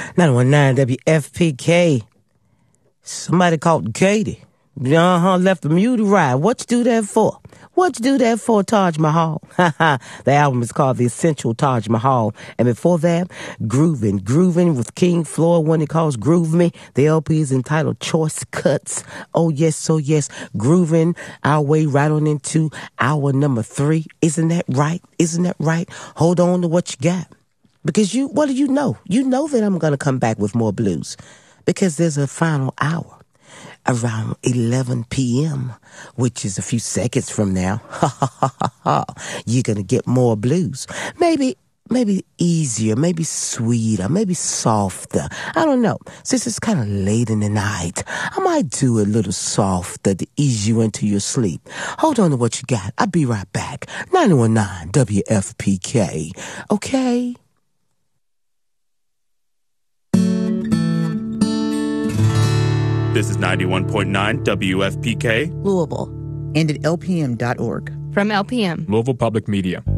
919 WFPK. Somebody called Katie. Left the mute ride. What you do that for? What you do that for, Taj Mahal? The album is called The Essential Taj Mahal. And before that, Groovin' with King Floyd, one he calls Groove Me. The LP is entitled Choice Cuts. Oh yes, Groovin' our way right on into hour number 3. Isn't that right? Isn't that right? Hold on to what you got. Because what do you know? You know that I'm going to come back with more blues. Because there's a final hour. Around 11 p.m., which is a few seconds from now, you're going to get more blues. Maybe easier, maybe sweeter, maybe softer. I don't know. Since it's kind of late in the night, I might do a little softer to ease you into your sleep. Hold on to what you got. I'll be right back. 919 WFPK. Okay? This is 91.9 WFPK, Louisville, and at lpm.org. From LPM, Louisville Public Media.